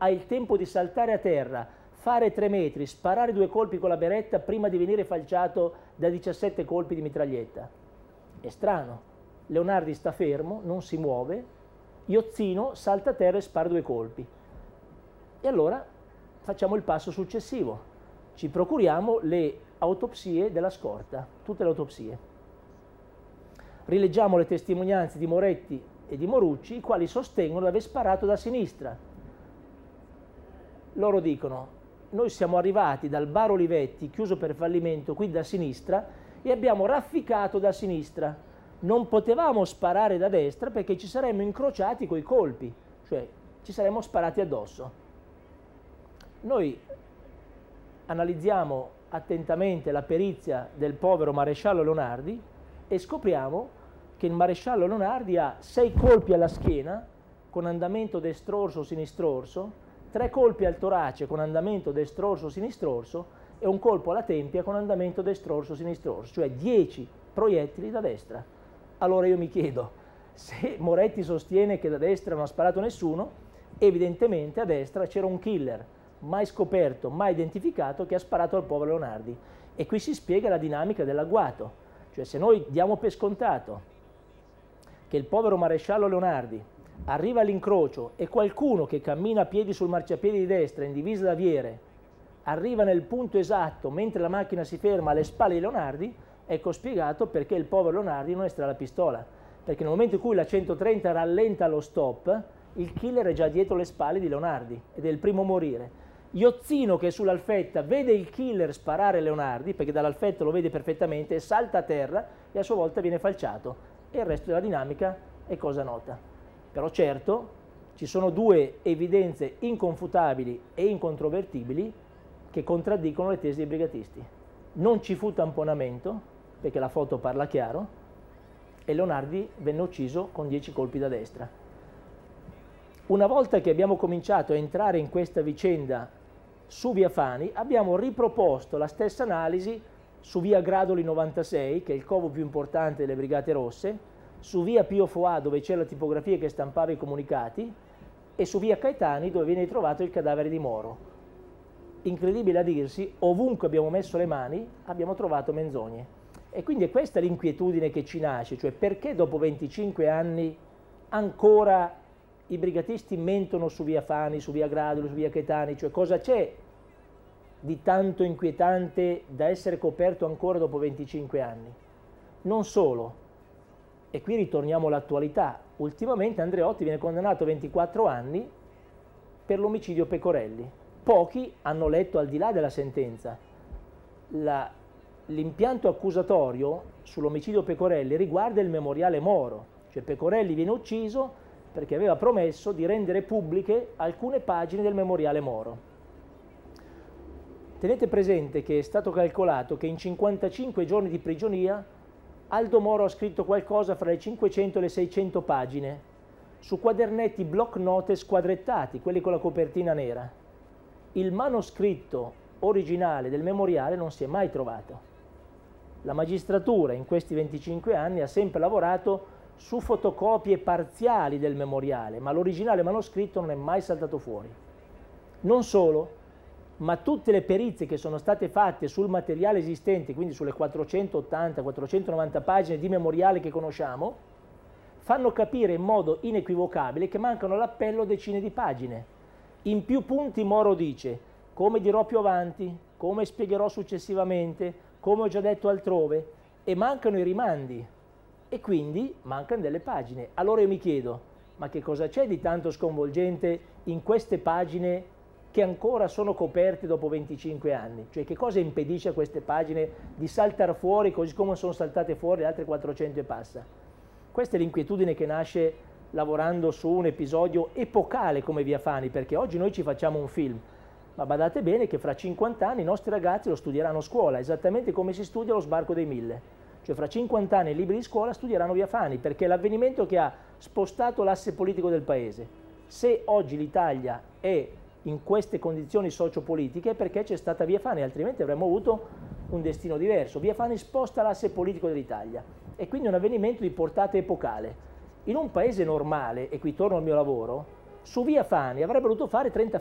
ha il tempo di saltare a terra, fare 3 metri, sparare 2 colpi con la beretta prima di venire falciato da 17 colpi di mitraglietta. È strano. Leonardi sta fermo, non si muove, Iozzino salta a terra e spara 2 colpi. E allora facciamo il passo successivo. Ci procuriamo le autopsie della scorta, tutte le autopsie. Rileggiamo le testimonianze di Moretti e di Morucci, i quali sostengono di aver sparato da sinistra. Loro dicono: noi siamo arrivati dal bar Olivetti, chiuso per fallimento, qui da sinistra, e abbiamo rafficato da sinistra. Non potevamo sparare da destra perché ci saremmo incrociati coi colpi, cioè ci saremmo sparati addosso. Noi analizziamo attentamente la perizia del povero maresciallo Leonardi e scopriamo che il maresciallo Leonardi ha 6 colpi alla schiena con andamento destro-orso-sinistro-orso, 3 colpi al torace con andamento destro-orso-sinistro-orso e un colpo alla tempia con andamento destro-orso-sinistro-orso, cioè 10 proiettili da destra. Allora io mi chiedo, se Moretti sostiene che da destra non ha sparato nessuno, evidentemente a destra c'era un killer mai scoperto, mai identificato, che ha sparato al povero Leonardi. E qui si spiega la dinamica dell'agguato. Cioè, se noi diamo per scontato che il povero maresciallo Leonardi arriva all'incrocio e qualcuno che cammina a piedi sul marciapiede di destra in divisa d'aviere arriva nel punto esatto mentre la macchina si ferma alle spalle di Leonardi, ecco spiegato perché il povero Leonardi non estrae la pistola. Perché nel momento in cui la 130 rallenta lo stop, il killer è già dietro le spalle di Leonardi ed è il primo a morire. Iozzino, che è sull'alfetta, vede il killer sparare Leonardi, perché dall'alfetta lo vede perfettamente, salta a terra e a sua volta viene falciato. E il resto della dinamica è cosa nota. Però certo, ci sono 2 evidenze inconfutabili e incontrovertibili che contraddicono le tesi dei brigatisti. Non ci fu tamponamento, perché la foto parla chiaro, e Leonardi venne ucciso con 10 colpi da destra. Una volta che abbiamo cominciato a entrare in questa vicenda su via Fani, abbiamo riproposto la stessa analisi su via Gradoli 96, che è il covo più importante delle Brigate Rosse, su via Pio Foà, dove c'è la tipografia che stampava i comunicati, e su via Caetani, dove viene trovato il cadavere di Moro. Incredibile a dirsi, ovunque abbiamo messo le mani abbiamo trovato menzogne. E quindi è questa l'inquietudine che ci nasce, cioè perché dopo 25 anni ancora i brigatisti mentono su via Fani, su via Gradoli, su via Caetani, cioè cosa c'è di tanto inquietante da essere coperto ancora dopo 25 anni? Non solo, e qui ritorniamo all'attualità, ultimamente Andreotti viene condannato a 24 anni per l'omicidio Pecorelli. Pochi hanno letto al di là della sentenza. L'impianto accusatorio sull'omicidio Pecorelli riguarda il memoriale Moro, cioè Pecorelli viene ucciso perché aveva promesso di rendere pubbliche alcune pagine del memoriale Moro. Tenete presente che è stato calcolato che in 55 giorni di prigionia Aldo Moro ha scritto qualcosa fra le 500 e le 600 pagine, su quadernetti block note squadrettati, quelli con la copertina nera. Il manoscritto originale del memoriale non si è mai trovato. La magistratura in questi 25 anni ha sempre lavorato su fotocopie parziali del memoriale, ma l'originale manoscritto non è mai saltato fuori. Non solo, ma tutte le perizie che sono state fatte sul materiale esistente, quindi sulle 480-490 pagine di memoriale che conosciamo, fanno capire in modo inequivocabile che mancano all'appello decine di pagine. In più punti Moro dice: come dirò più avanti, come spiegherò successivamente, come ho già detto altrove, e mancano i rimandi. E quindi mancano delle pagine. Allora io mi chiedo, ma che cosa c'è di tanto sconvolgente in queste pagine che ancora sono coperte dopo 25 anni? Cioè che cosa impedisce a queste pagine di saltare fuori così come sono saltate fuori le altre 400 e passa? Questa è l'inquietudine che nasce lavorando su un episodio epocale come Via Fani, perché oggi noi ci facciamo un film, ma badate bene che fra 50 anni i nostri ragazzi lo studieranno a scuola, esattamente come si studia lo sbarco dei 1000. Cioè fra 50 anni i libri di scuola studieranno Via Fani, perché è l'avvenimento che ha spostato l'asse politico del paese. Se oggi l'Italia è in queste condizioni sociopolitiche è perché c'è stata Via Fani, altrimenti avremmo avuto un destino diverso. Via Fani sposta l'asse politico dell'Italia e quindi è un avvenimento di portata epocale. In un paese normale, e qui torno al mio lavoro, su Via Fani avrebbero dovuto fare 30